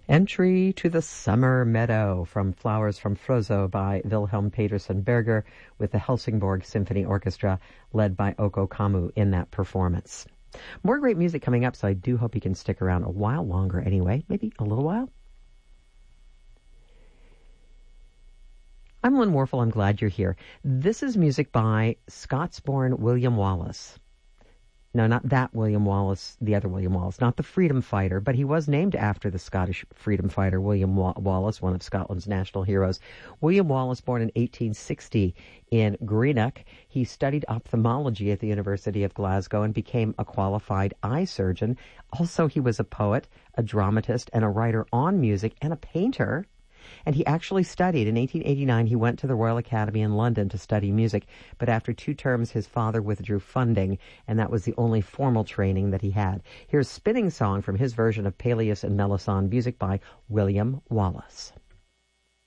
Entry to the Summer Meadow from Flowers from Frozzo by Wilhelm Petersen Berger with the Helsingborg Symphony Orchestra led by Oko Kamu in that performance. More great music coming up, so I do hope you can stick around a while longer anyway, maybe a little while. I'm Lynn Warfel. I'm glad you're here. This is music by Scots-born William Wallace. No, not that William Wallace, the other William Wallace, not the freedom fighter, but he was named after the Scottish freedom fighter William Wallace, one of Scotland's national heroes. William Wallace, born in 1860 in Greenock. He studied ophthalmology at the University of Glasgow and became a qualified eye surgeon. Also, he was a poet, a dramatist, and a writer on music, and a painter. And he actually studied. In 1889, he went to the Royal Academy in London to study music, but after 2 terms, his father withdrew funding, and that was the only formal training that he had. Here's Spinning Song from his version of Peleus and Melisande, music by William Wallace.